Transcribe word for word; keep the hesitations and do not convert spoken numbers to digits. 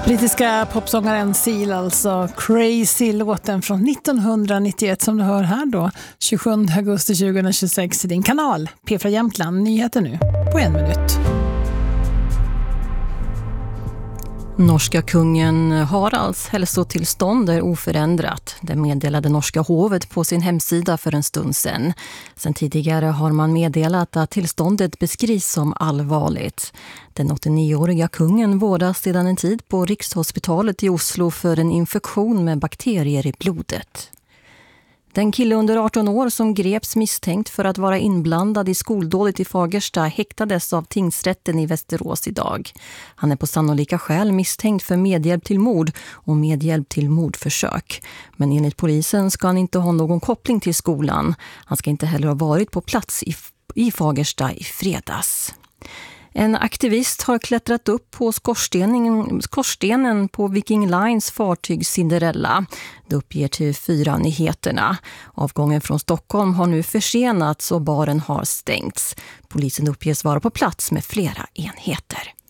Brittiska popsångaren Seal, alltså Crazy, låten från nittonhundranittioett som du hör här då, tjugosjunde augusti tjugohundratjugosex i din kanal P fyra Jämtland. Nyheter nu på en minut. Norska kungen Haralds hälsotillstånd är oförändrat. Det meddelade norska hovet på sin hemsida för en stund sedan. Sen tidigare har man meddelat att tillståndet beskrivs som allvarligt. Den åttionioåriga kungen vårdas sedan en tid på Rikshospitalet i Oslo för en infektion med bakterier i blodet. Den kille under arton år som greps misstänkt för att vara inblandad i skoldådet i Fagersta häktades av tingsrätten i Västerås idag. Han är på sannolika skäl misstänkt för medhjälp till mord och medhjälp till mordförsök. Men enligt polisen ska han inte ha någon koppling till skolan. Han ska inte heller ha varit på plats i, i Fagersta i fredags. En aktivist har klättrat upp på skorstenen, skorstenen på Viking Lines fartyg Cinderella. Det uppger till fyra nyheterna. Avgången från Stockholm har nu försenats och baren har stängts. Polisen uppges vara på plats med flera enheter.